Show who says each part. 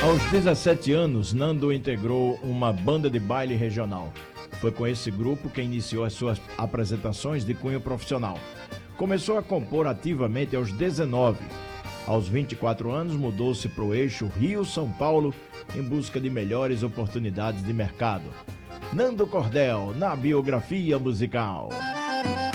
Speaker 1: Aos 17 anos, Nando integrou uma banda de baile regional. Foi com esse grupo que iniciou as suas apresentações de cunho profissional. Começou a compor ativamente aos 19. Aos 24 anos, mudou-se para o eixo Rio-São Paulo em busca de melhores oportunidades de mercado. Nando Cordel, na biografia musical.